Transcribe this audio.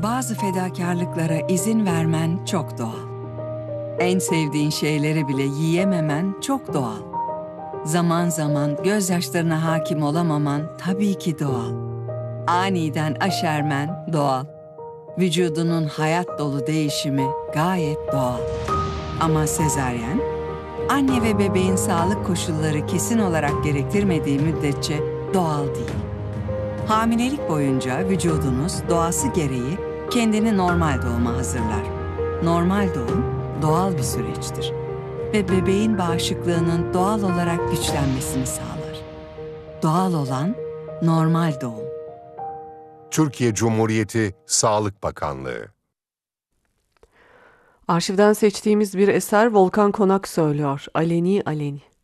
bazı fedakarlıklara izin vermen çok doğal. En sevdiğin şeyleri bile yiyememen çok doğal. Zaman zaman gözyaşlarına hakim olamaman tabii ki doğal. Aniden aşermen doğal. Vücudunun hayat dolu değişimi gayet doğal. Ama sezaryen, anne ve bebeğin sağlık koşulları kesin olarak gerektirmediği müddetçe doğal değil. Hamilelik boyunca vücudunuz doğası gereği kendini normal doğuma hazırlar. Normal doğum doğal bir süreçtir ve bebeğin bağışıklığının doğal olarak güçlenmesini sağlar. Doğal olan normal doğum. Türkiye Cumhuriyeti Sağlık Bakanlığı. Arşivden seçtiğimiz bir eser Volkan Konak söylüyor. Aleni Aleni.